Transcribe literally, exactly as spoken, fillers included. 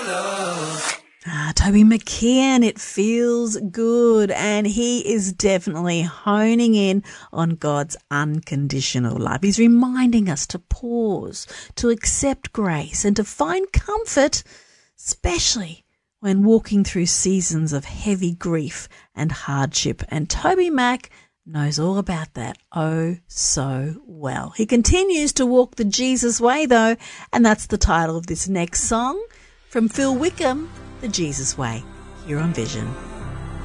Ah, Toby McKeon, it feels good, and he is definitely honing in on God's unconditional love. He's reminding us to pause, to accept grace, and to find comfort, especially when walking through seasons of heavy grief and hardship. And Toby Mac knows all about that oh so well. He continues to walk the Jesus way, though, and that's the title of this next song from Phil Wickham, The Jesus Way, here on Vision.